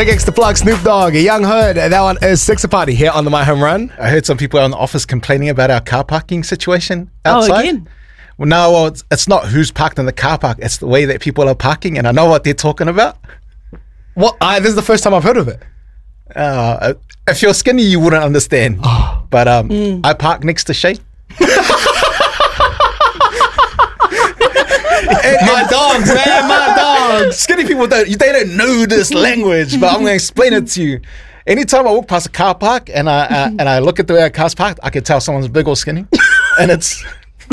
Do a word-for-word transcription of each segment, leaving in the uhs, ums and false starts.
Big X the Plug, Snoop Dogg, Young Hood. That one is Six a Party here on the My Home Run. I heard some people out in the office complaining about our car parking situation outside. Oh, again? Well, no, well, it's, it's not who's parked in the car park. It's the way that people are parking, and I know what they're talking about. What? I, this is the first time I've heard of it. Uh, if you're skinny, you wouldn't understand. But um, mm. I park next to Shay. And, my dogs, man, my dogs. Skinny people don't they don't know this language, but I'm going to explain it to you. Anytime I walk past a car park and I uh, and I look at the way a car's parked, I can tell someone's big or skinny, and it's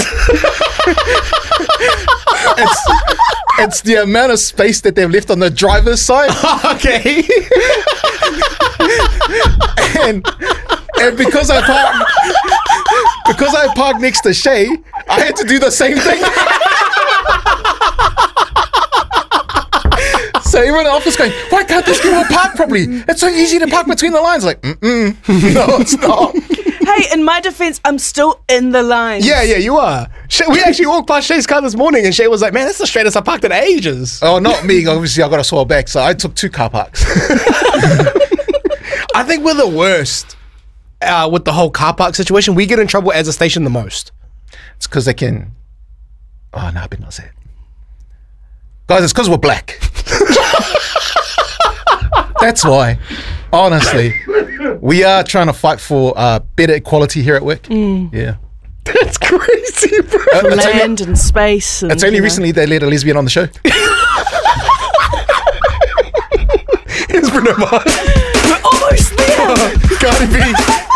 it's it's the amount of space that they've left on the driver's side. Okay, and and because I park because I park next to Shay, I had to do the same thing. So everyone in the office going, why can't this girl park properly? It's so easy to park between the lines. Like, mm-mm. No, it's not. Hey, in my defense, I'm still in the line. Yeah, yeah, you are. Shay, we actually walked past Shay's car this morning and Shay was like, man, that's the straightest I parked in ages. Oh, not me. Obviously, I got a sore back, so I took two car parks. I think we're the worst uh, with the whole car park situation. We get in trouble as a station the most. It's because they can... Oh, no, I better not say it. Guys, it's because we're black. That's why. Honestly. We are trying to fight for uh, better equality here at work. Mm. Yeah. That's crazy, bro. Uh, Land only, and space. And, it's only recently know. They let a lesbian on the show. Here's Bruno Mars. We're almost there. Cardi B.